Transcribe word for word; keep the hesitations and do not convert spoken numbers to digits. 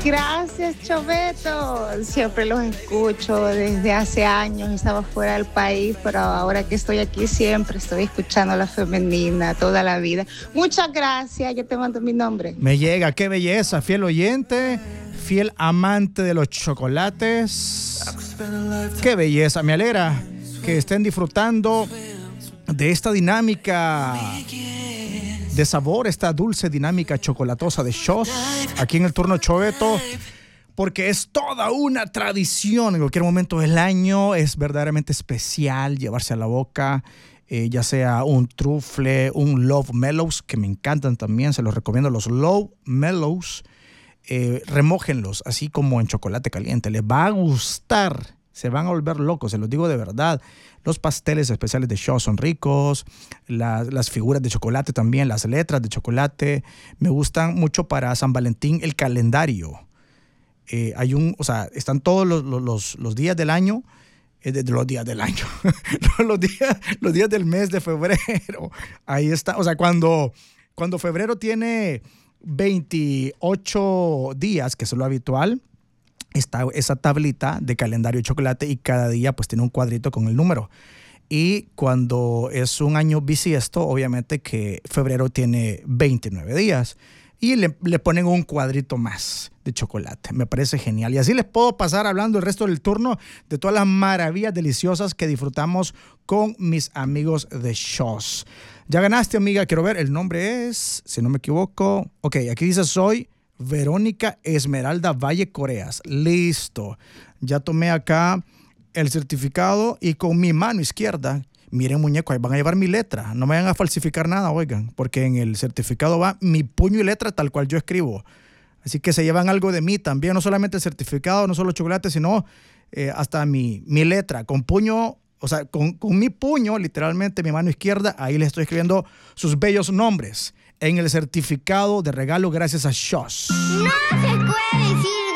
Gracias, Choveto. Siempre los escucho desde hace años. Estaba fuera del país, pero ahora que estoy aquí siempre estoy escuchando a La Femenina toda la vida. Muchas gracias. Yo te mando mi nombre. Me llega, qué belleza. Fiel oyente, fiel amante de los chocolates. Qué belleza. Me alegra que estén disfrutando de esta dinámica de sabor, esta dulce dinámica chocolatosa de Shots aquí en el turno Choveto, porque es toda una tradición. En cualquier momento del año es verdaderamente especial llevarse a la boca, eh, ya sea un trufle, un Love Mellows, que me encantan también, se los recomiendo, los Love Mellows. Eh, remójenlos así como en chocolate caliente, les va a gustar. Se van a volver locos, se los digo de verdad. Los pasteles especiales de Shots son ricos, la, las figuras de chocolate también, las letras de chocolate. Me gustan mucho para San Valentín el calendario. Eh, hay un, o sea, están todos los, los, los días del año, eh, de, de los días del año, los, días, los días del mes de febrero. Ahí está, o sea, cuando, cuando febrero tiene veintiocho días, que es lo habitual, está esa tablita de calendario de chocolate y cada día pues tiene un cuadrito con el número. Y cuando es un año bisiesto, obviamente que febrero tiene veintinueve días y le, le ponen un cuadrito más de chocolate. Me parece genial. Y así les puedo pasar hablando el resto del turno de todas las maravillas deliciosas que disfrutamos con mis amigos de Shots. Ya ganaste, amiga. Quiero ver, el nombre es, si no me equivoco, ok, aquí dice soy Verónica Esmeralda Valle Coreas. Listo. Ya tomé acá el certificado y con mi mano izquierda, miren, muñeco, ahí van a llevar mi letra. No me vayan a falsificar nada, oigan, porque en el certificado va mi puño y letra tal cual yo escribo. Así que se llevan algo de mí también, no solamente el certificado, no solo chocolate, sino eh, hasta mi, mi letra, con puño, o sea, con, con mi puño, literalmente mi mano izquierda, ahí les estoy escribiendo sus bellos nombres en el certificado de regalo gracias a Shots. No se puede decir